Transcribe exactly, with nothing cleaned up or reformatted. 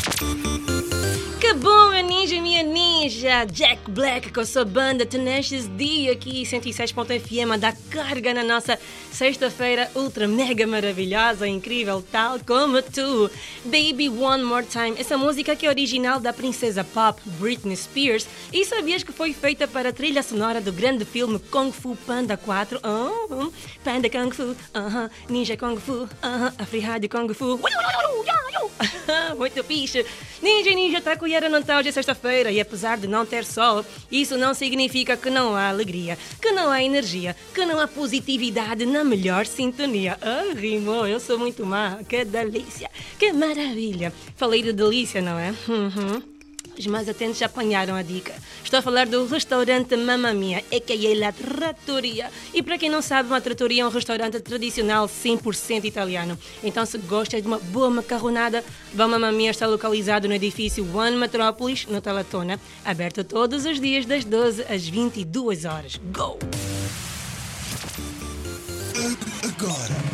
Que bom, meu ninja, minha ninja! Jack Black com a sua banda Tenacious D aqui, cento e seis ponto F M, a dar carga na nossa sexta-feira ultra mega maravilhosa, incrível, tal como tu. Baby One More Time, essa música que é original da princesa pop Britney Spears e sabias que foi feita para a trilha sonora do grande filme Kung Fu Panda quatro? Oh, um, Panda Kung Fu, uh -huh, Ninja Kung Fu, uh -huh, a Frihade Kung Fu. Muito fixe. Ninja e Ninja tá colher não tá hoje é sexta-feira e apesar de não ter sol, isso não significa que não há alegria, que não há energia, que não há positividade na melhor sintonia. Ah, rimou, eu sou muito má. Que delícia, que maravilha. Falei de delícia, não é? Uhum. Os mais atentos já apanharam a dica. Estou a falar do restaurante Mamma Mia, a k a. La Trattoria. E para quem não sabe, uma trattoria é um restaurante tradicional cem por cento italiano. Então, se gostas de uma boa macarronada, vá Mamma Mia, está localizado no edifício One Metrópolis, no Talatona, aberto todos os dias das doze às vinte e duas horas. Go! Agora.